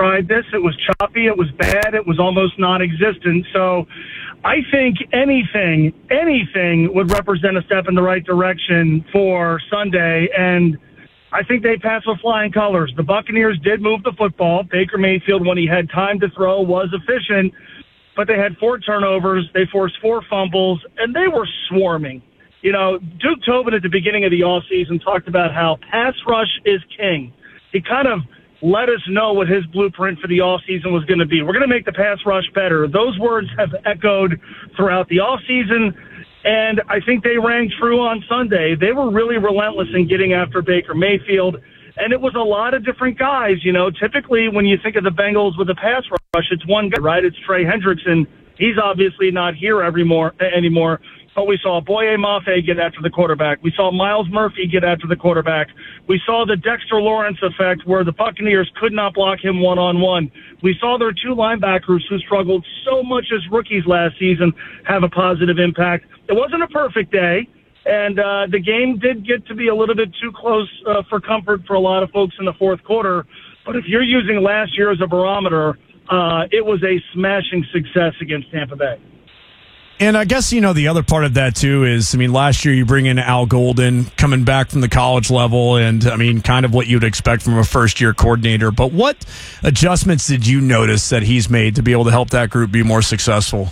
tried this. It was choppy. It was bad. It was almost non-existent. So I think anything would represent a step in the right direction for Sunday, and I think they passed with flying colors. The Buccaneers did move the football. Baker Mayfield, when he had time to throw, was efficient, but they had 4 turnovers. They forced 4 fumbles, and they were swarming. You know, Duke Tobin at the beginning of the offseason talked about how pass rush is king. He kind of let us know what his blueprint for the offseason was going to be. We're going to make the pass rush better. Those words have echoed throughout the offseason, and I think they rang true on Sunday. They were really relentless in getting after Baker Mayfield, and it was a lot of different guys. You know, typically when you think of the Bengals with a pass rush, it's one guy, right? It's Trey Hendrickson. He's obviously not here anymore. But we saw Boye Mafe get after the quarterback. We saw Myles Murphy get after the quarterback. We saw the Dexter Lawrence effect where the Buccaneers could not block him one-on-one. We saw their 2 linebackers who struggled so much as rookies last season have a positive impact. It wasn't a perfect day, and the game did get to be a little bit too close for comfort for a lot of folks in the fourth quarter. But if you're using last year as a barometer, it was a smashing success against Tampa Bay. And I guess, you know, the other part of that, too, is, I mean, last year you bring in Al Golden coming back from the college level and, I mean, kind of what you'd expect from a first-year coordinator. But what adjustments did you notice that he's made to be able to help that group be more successful?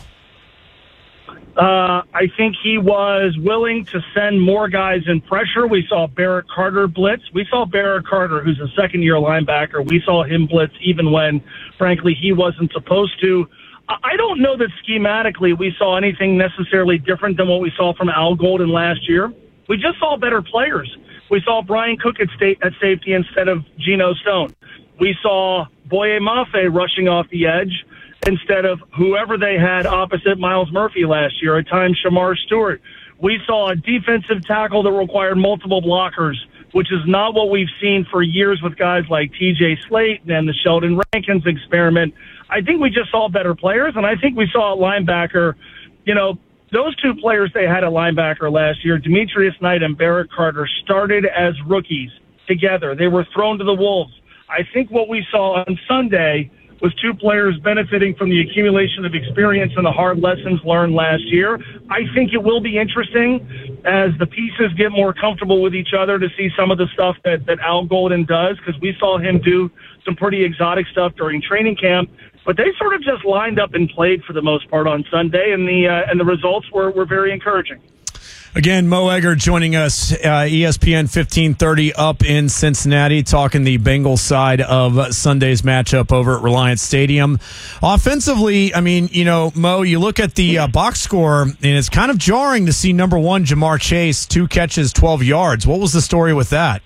I think he was willing to send more guys in pressure. We saw Barrett Carter blitz. We saw Barrett Carter, who's a second-year linebacker. We saw him blitz even when, frankly, he wasn't supposed to. I don't know that schematically we saw anything necessarily different than what we saw from Al Golden last year. We just saw better players. We saw Brian Cook at safety instead of Geno Stone. We saw Boye Mafe rushing off the edge instead of whoever they had opposite Myles Murphy last year, at times Shamar Stewart. We saw a defensive tackle that required multiple blockers, which is not what we've seen for years with guys like TJ Slate and the Sheldon Rankins experiment. I think we just saw better players, and I think we saw a linebacker. You know, those 2 players they had at linebacker last year, Demetrius Knight and Barrett Carter, started as rookies together. They were thrown to the wolves. I think what we saw on Sunday was 2 players benefiting from the accumulation of experience and the hard lessons learned last year. I think it will be interesting as the pieces get more comfortable with each other to see some of the stuff that Al Golden does, because we saw him do some pretty exotic stuff during training camp. But they sort of just lined up and played for the most part on Sunday, and the results were very encouraging. Again, Mo Egger joining us, ESPN 1530 up in Cincinnati, talking the Bengals side of Sunday's matchup over at Reliance Stadium. Offensively, I mean, you know, Mo, you look at the box score, and it's kind of jarring to see number 1, Ja'Marr Chase, 2 catches, 12 yards. What was the story with that?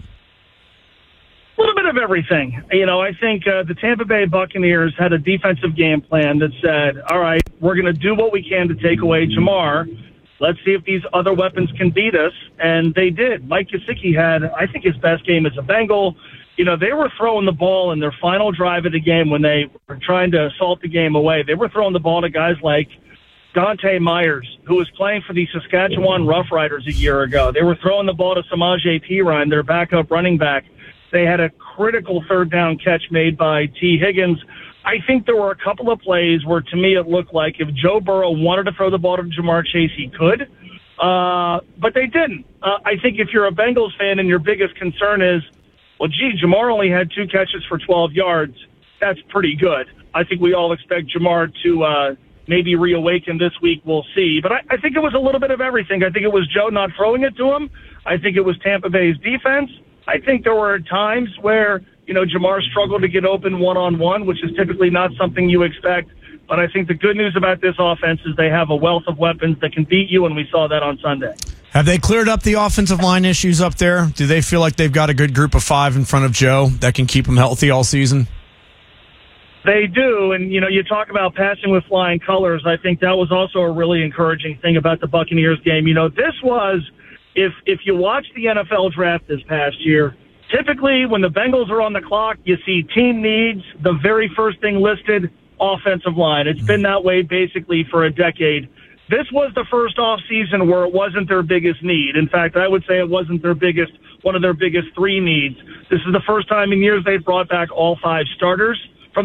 A little bit of everything. You know, I think the Tampa Bay Buccaneers had a defensive game plan that said, all right, we're going to do what we can to take away Ja'Marr. Let's see if these other weapons can beat us. And they did. Mike Gesicki had, I think, his best game as a Bengal. You know, they were throwing the ball in their final drive of the game when they were trying to salt the game away. They were throwing the ball to guys like Dante Myers, who was playing for the Saskatchewan Roughriders a year ago. They were throwing the ball to Samaje Perine, their backup running back. They had a critical third down catch made by T. Higgins. I think there were a couple of plays where, to me, it looked like if Joe Burrow wanted to throw the ball to Ja'Marr Chase, he could. But they didn't. I think if you're a Bengals fan and your biggest concern is, well, gee, Ja'Marr only had 2 catches for 12 yards, that's pretty good. I think we all expect Ja'Marr to maybe reawaken this week. We'll see. But I think it was a little bit of everything. I think it was Joe not throwing it to him. I think it was Tampa Bay's defense. I think there were times where, you know, Ja'Marr struggled to get open one-on-one, which is typically not something you expect. But I think the good news about this offense is they have a wealth of weapons that can beat you, and we saw that on Sunday. Have they cleared up the offensive line issues up there? Do they feel like they've got a good group of 5 in front of Joe that can keep them healthy all season? They do, and, you know, you talk about passing with flying colors. I think that was also a really encouraging thing about the Buccaneers game. You know, this was... If you watch the NFL draft this past year, typically when the Bengals are on the clock, you see team needs, the very first thing listed, offensive line. It's been that way basically for a decade. This was the first offseason where it wasn't their biggest need. In fact, I would say it wasn't one of their biggest 3 needs. This is the first time in years they've brought back all 5 starters.